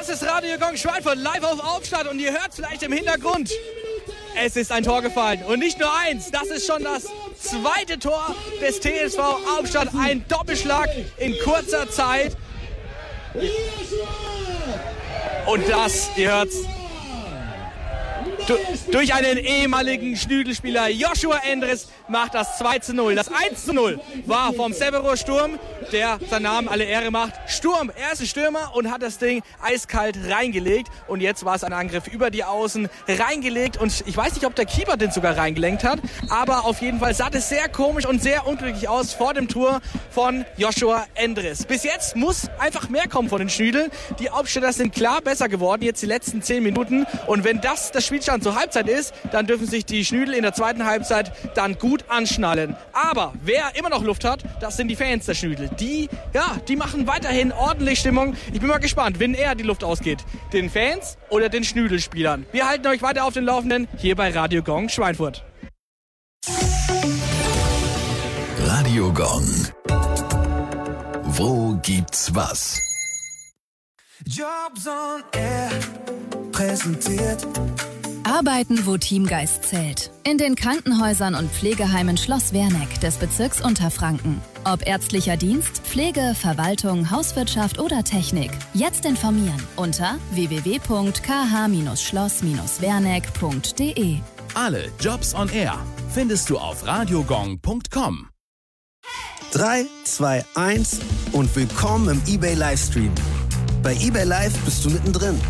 Das ist Radio Gong Schweinfurt live auf Aufstand und ihr hört vielleicht im Hintergrund. Es ist ein Tor gefallen und nicht nur eins, das ist schon das zweite Tor des TSV Aufstand. Ein Doppelschlag in kurzer Zeit. Und das, ihr hört's, durch einen ehemaligen Schnüdelspieler. Joshua Endres macht das 2:0. Das 1:0 war vom Severo Sturm, der seinen Namen alle Ehre macht. Sturm, er ist ein Stürmer und hat das Ding eiskalt reingelegt. Und jetzt war es ein Angriff über die Außen reingelegt. Und ich weiß nicht, ob der Keeper den sogar reingelenkt hat. Aber auf jeden Fall sah es sehr komisch und sehr unglücklich aus vor dem Tor von Joshua Endres. Bis jetzt muss einfach mehr kommen von den Schnüdeln. Die Aufsteller sind klar besser geworden, jetzt die letzten 10 Minuten. Und wenn das Spielstand zur Halbzeit ist, dann dürfen sich die Schnüdel in der zweiten Halbzeit dann gut anschnallen. Aber wer immer noch Luft hat, das sind die Fans der Schnüdel. Die machen weiterhin ordentlich Stimmung. Ich bin mal gespannt, wenn eher die Luft ausgeht. Den Fans oder den Schnüdelspielern. Wir halten euch weiter auf den Laufenden hier bei Radio Gong Schweinfurt. Radio Gong. Wo gibt's was? Jobs on Air präsentiert. Arbeiten, wo Teamgeist zählt. In den Krankenhäusern und Pflegeheimen Schloss Werneck des Bezirks Unterfranken. Ob ärztlicher Dienst, Pflege, Verwaltung, Hauswirtschaft oder Technik. Jetzt informieren unter www.kh-schloss-werneck.de. Alle Jobs on Air findest du auf radiogong.com. 3, 2, 1 und willkommen im eBay Livestream. Bei eBay Live bist du mittendrin.